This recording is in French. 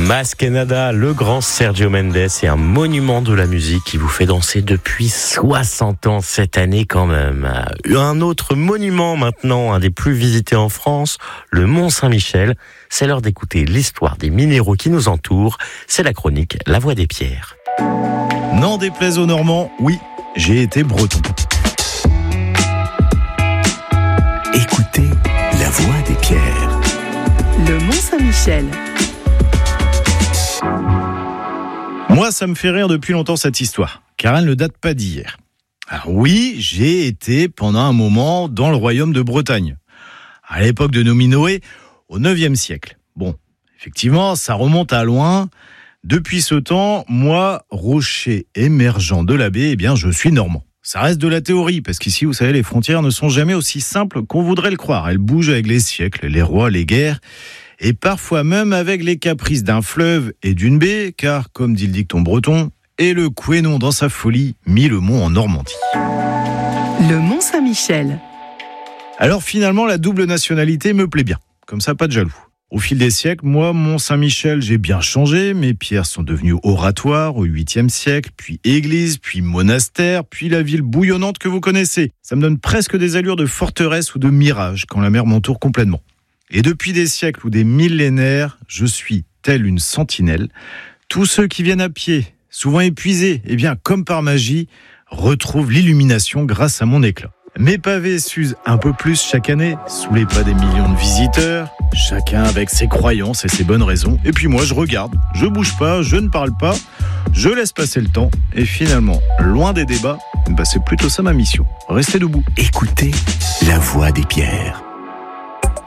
Masquenada, le grand Sergio Mendes, est un monument de la musique qui vous fait danser depuis 60 ans cette année quand même. Un autre monument maintenant, un des plus visités en France, le Mont Saint-Michel. C'est l'heure d'écouter l'histoire des minéraux qui nous entourent. C'est la chronique La Voix des Pierres. N'en déplaise aux Normands, oui, j'ai été breton. Écoutez La Voix des Pierres. Le Mont Saint-Michel. Moi, ça me fait rire depuis longtemps cette histoire, car elle ne date pas d'hier. Alors oui, j'ai été pendant un moment dans le royaume de Bretagne, à l'époque de nos Minoës, au 9e siècle. Bon, effectivement, ça remonte à loin. Depuis ce temps, moi, rocher émergent de la baie, je suis normand. Ça reste de la théorie, parce qu'ici, vous savez, les frontières ne sont jamais aussi simples qu'on voudrait le croire. Elles bougent avec les siècles, les rois, les guerres, et parfois même avec les caprices d'un fleuve et d'une baie, car, comme dit le dicton breton, et le Couesnon dans sa folie mit le mont en Normandie. Le Mont Saint-Michel. Alors finalement, la double nationalité me plaît bien, comme ça, pas de jaloux. Au fil des siècles, moi, Mont Saint-Michel, j'ai bien changé. Mes pierres sont devenues oratoires au 8e siècle, puis église, puis monastère, puis la ville bouillonnante que vous connaissez. Ça me donne presque des allures de forteresse ou de mirage quand la mer m'entoure complètement. Et depuis des siècles ou des millénaires, je suis telle une sentinelle. Tous ceux qui viennent à pied, souvent épuisés, comme par magie, retrouvent l'illumination grâce à mon éclat. Mes pavés s'usent un peu plus chaque année, sous les pas des millions de visiteurs, chacun avec ses croyances et ses bonnes raisons. Et puis moi, je regarde, je bouge pas, je ne parle pas, je laisse passer le temps. Et finalement, loin des débats, c'est plutôt ça ma mission. Restez debout. Écoutez La Voix des Pierres.